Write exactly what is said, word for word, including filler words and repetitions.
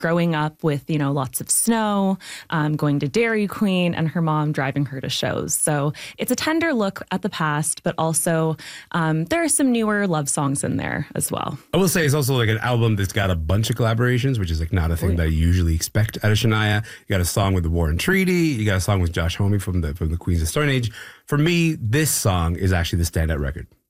growing up with, you know, lots of snow, um, going to Dairy Queen, and her mom driving her to shows. So it's a tender look at the past, but also um, there are some newer love songs in there as well. I will say it's also like an album that's got a bunch of collaborations, which is like not a thing oh, yeah. that I usually expect out of Shania. You got a song with the Warren Treaty. You got a song with Josh Homme from the from the Queens of Stone Age. For me, this song is actually the standout record.